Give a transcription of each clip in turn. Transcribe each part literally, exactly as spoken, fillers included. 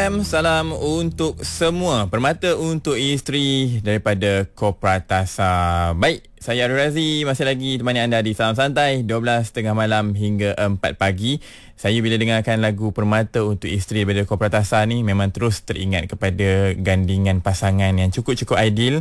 M, salam untuk semua. Permata untuk isteri daripada Kopratasa. Baik, saya Arul Razi masih lagi temani anda di Salam Santai dua belas tiga puluh malam hingga empat pagi. Saya bila dengarkan lagu Permata untuk isteri daripada Kopratasa ni memang terus teringat kepada gandingan pasangan yang cukup-cukup ideal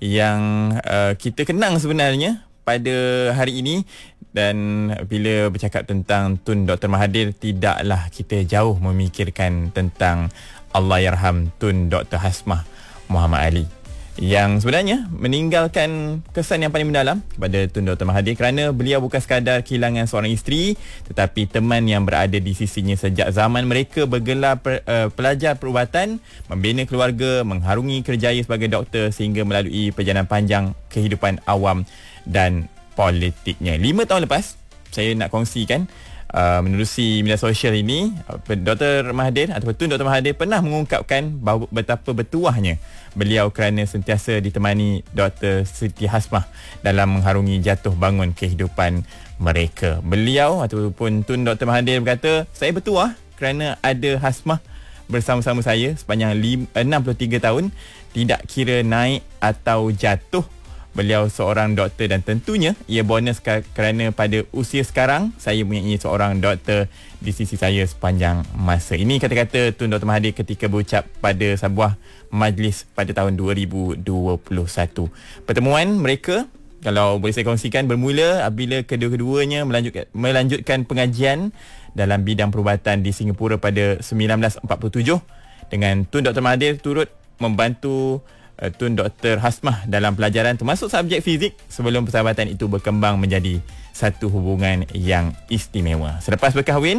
yang uh, kita kenang sebenarnya pada hari ini. Dan bila bercakap tentang Tun Doktor Mahathir, tidaklah kita jauh memikirkan tentang Allahyarham Tun Doktor Hasmah Muhammad Ali, yang sebenarnya meninggalkan kesan yang paling mendalam kepada Tun Doktor Mahathir kerana beliau bukan sekadar kehilangan seorang isteri, tetapi teman yang berada di sisinya sejak zaman mereka bergelar per, uh, pelajar perubatan, membina keluarga, mengharungi kerjaya sebagai doktor sehingga melalui perjalanan panjang kehidupan awam dan politiknya. Lima tahun lepas, saya nak kongsikan uh, menerusi media sosial ini, uh, Doktor Mahathir atau Tun Doktor Mahathir pernah mengungkapkan bahawa betapa bertuahnya beliau kerana sentiasa ditemani Doktor Siti Hasmah dalam mengharungi jatuh bangun kehidupan mereka. Beliau ataupun Tun Doktor Mahathir berkata, saya bertuah kerana ada Hasmah bersama-sama saya sepanjang enam puluh tiga tahun, tidak kira naik atau jatuh. Beliau seorang doktor dan tentunya ia bonus kerana pada usia sekarang saya mempunyai seorang doktor di sisi saya sepanjang masa. Ini kata-kata Tun Doktor Mahathir ketika berucap pada sebuah majlis pada tahun dua ribu dua puluh satu. Pertemuan mereka, kalau boleh saya kongsikan, bermula apabila kedua-keduanya melanjutkan, melanjutkan pengajian dalam bidang perubatan di Singapura pada sembilan belas empat puluh tujuh, dengan Tun Doktor Mahathir turut membantu Uh, Tun Doktor Hasmah dalam pelajaran termasuk subjek fizik sebelum persahabatan itu berkembang menjadi satu hubungan yang istimewa. Selepas berkahwin,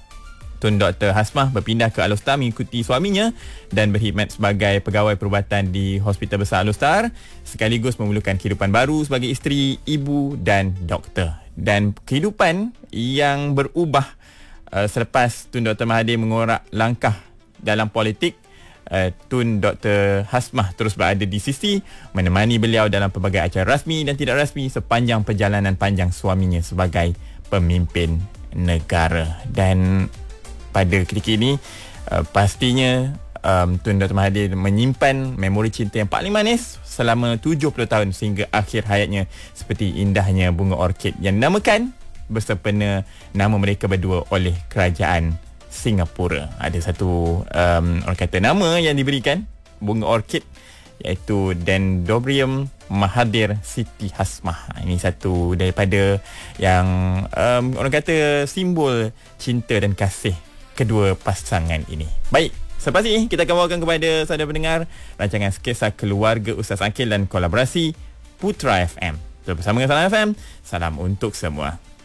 Tun Doktor Hasmah berpindah ke Alor Setar mengikuti suaminya dan berkhidmat sebagai pegawai perubatan di Hospital Besar Alor Setar, sekaligus memulakan kehidupan baru sebagai isteri, ibu dan doktor. Dan kehidupan yang berubah uh, selepas Tun Doktor Mahathir mengorak langkah dalam politik. Uh, Tun Doktor Hasmah terus berada di sisi, menemani beliau dalam pelbagai acara rasmi dan tidak rasmi sepanjang perjalanan panjang suaminya sebagai pemimpin negara. Dan pada ketika ini uh, pastinya um, Tun Doktor Mahathir menyimpan memori cinta yang paling manis selama tujuh puluh tahun sehingga akhir hayatnya, seperti indahnya bunga orkid yang dinamakan bersempena nama mereka berdua oleh kerajaan Singapura. Ada satu um, orang kata nama yang diberikan bunga orkid, iaitu Dendrobium Mahathir Siti Hasmah. Ini satu daripada yang um, orang kata simbol cinta dan kasih kedua pasangan ini. Baik, selepas ini kita akan bawakan kepada saudara pendengar rancangan Skisah Keluarga Ustaz Akil dan kolaborasi Putra F M. Bersama dengan Salam F M, salam untuk semua.